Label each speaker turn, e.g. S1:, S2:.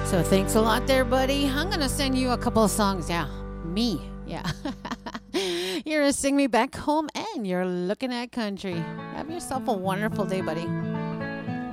S1: So thanks a lot there, buddy. I'm going to send you a couple of songs. Yeah, me. Yeah. You're going to sing me back home and you're looking at country. Have yourself a wonderful day, buddy.